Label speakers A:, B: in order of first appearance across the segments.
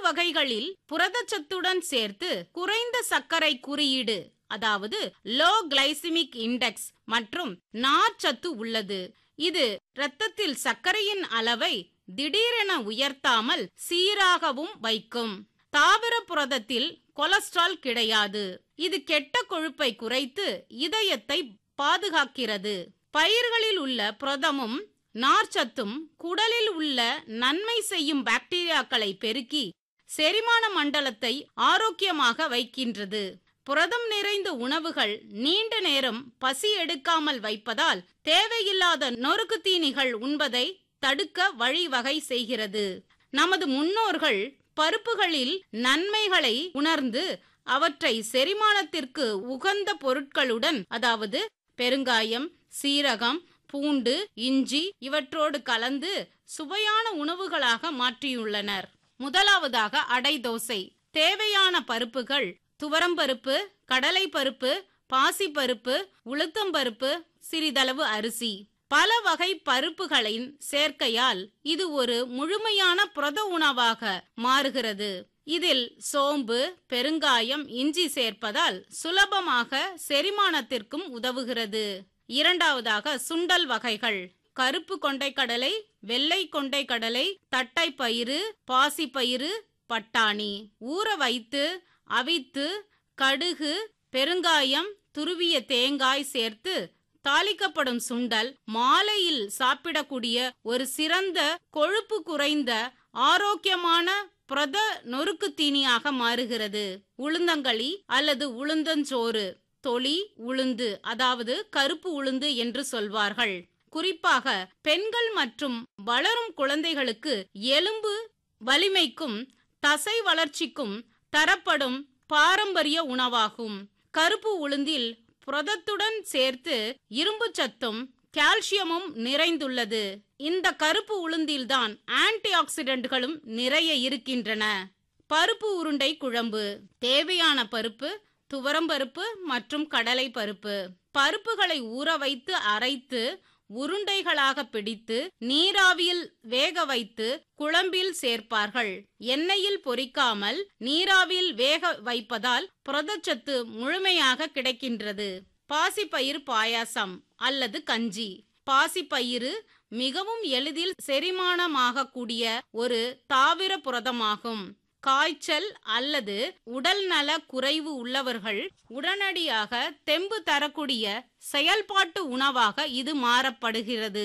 A: வகைகளில் புரதச்சத்துடன் சேர்த்து குறைந்த சர்க்கரை குறியீடு, அதாவது லோ கிளைசிமிக் இண்டெக்ஸ் மற்றும் நார்ச்சத்து உள்ளது. இது இரத்தத்தில் சர்க்கரையின் அளவை திடீரென உயர்த்தாமல் சீராகவும் வைக்கும். தாவர புரதத்தில் கொலஸ்ட்ரால் கிடையாது. இது கெட்ட கொழுப்பை குறைத்து இதயத்தை பாதுகாக்கிறது. பயிர்களில் உள்ள புரதமும் நார்ச்சத்தும் குடலில் உள்ள நன்மை செய்யும் பாக்டீரியாக்களை பெருக்கி செரிமான மண்டலத்தை ஆரோக்கியமாக வைக்கின்றது. புரதம் நிறைந்த உணவுகள் நீண்ட நேரம் பசி எடுக்காமல் வைப்பதால் தேவையில்லாத நொறுக்கு தீனிகள் உண்பதை தடுக்க வழிவகை செய்கிறது. நமது முன்னோர்கள் பருப்புகளில் நன்மைகளை உணர்ந்து அவற்றை செரிமானத்திற்கு உகந்த பொருட்களுடன், அதாவது பெருங்காயம், சீரகம், பூண்டு, இஞ்சி இவற்றோடு கலந்து சுவையான உணவுகளாக மாற்றியுள்ளனர். முதலாவதாக அடை தோசை. தேவையான பருப்புகள் துவரம்பருப்பு, கடலை பருப்பு, பாசிப்பருப்பு, உளுத்தம்பருப்பு, சிறிதளவு அரிசி. பல வகை பருப்புகளின் சேர்க்கையால் இது ஒரு முழுமையான புரத உணவாக மாறுகிறது. இதில் சோம்பு, பெருங்காயம், இஞ்சி சேர்ப்பதால் சுலபமாக செரிமானத்திற்கும் உதவுகிறது. இரண்டாவதாக சுண்டல் வகைகள். கருப்பு கொண்டைக்கடலை, வெள்ளை கொண்டைக்கடலை, தட்டைப்பயிறு, பாசிப்பயிறு, பட்டாணி ஊற வைத்து அவித்து கடுகு, பெருங்காயம், துருவிய தேங்காய் சேர்த்து தாளிக்கப்படும் சுண்டல் மாலையில் சாப்பிடக்கூடிய ஒரு சிறந்த கொழுப்பு குறைந்த ஆரோக்கியமான புரத நொறுக்கு தீனியாக மாறுகிறது. உளுந்தங்களி அல்லது உளுந்தஞ்சோறு. தொளி உளுந்து, அதாவது கருப்பு உளுந்து என்று சொல்வார்கள். குறிப்பாக பெண்கள் மற்றும் வளரும் குழந்தைகளுக்கு எலும்பு வலிமைக்கும் தசை வளர்ச்சிக்கும் தரப்படும் பாரம்பரிய உணவாகும். கருப்பு உளுந்தில் புரதத்துடன் சேர்த்து இரும்பு சத்தும் கால்சியமும் நிறைந்துள்ளது. இந்த கருப்பு உளுந்தில்தான் ஆன்டி ஆக்சிடென்ட்களும் நிறைய இருக்கின்றன. பருப்பு உருண்டை குழம்பு. தேவையான பருப்பு துவரம்பருப்பு மற்றும் கடலை பருப்பு. பருப்புகளை ஊற வைத்து அரைத்து உருண்டைகளாக பிடித்து நீராவியில் வேக வைத்து குழம்பில் சேர்ப்பார்கள். எண்ணெயில் பொரிக்காமல் நீராவியில் வேக வைப்பதால் புரதச்சத்து முழுமையாக கிடைக்கின்றது. பாசிப்பயிறு பாயாசம் அல்லது கஞ்சி. பாசிப்பயிறு மிகவும் எளிதில் செரிமானமாகக்கூடிய ஒரு தாவர புரதமாகும். காய்ச்சல் அல்லது உடல் நல குறைவு உள்ளவர்கள் உடனடியாக தெம்பு தரக்கூடிய செயல்பாட்டு உணவாக இது மாறப்படுகிறது.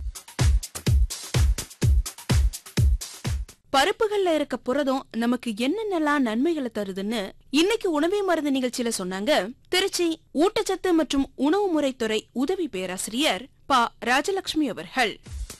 B: பருப்புகள்ல இருக்க புரதம் நமக்கு என்னென்னலாம் நன்மைகளை தருதுன்னு இன்னைக்கு உணவே மருந்து நிகழ்ச்சியில சொன்னாங்க திருச்சி ஊட்டச்சத்து மற்றும் உணவு முறை துறை உதவி பேராசிரியர் ப. ராஜலட்சுமி அவர்கள்.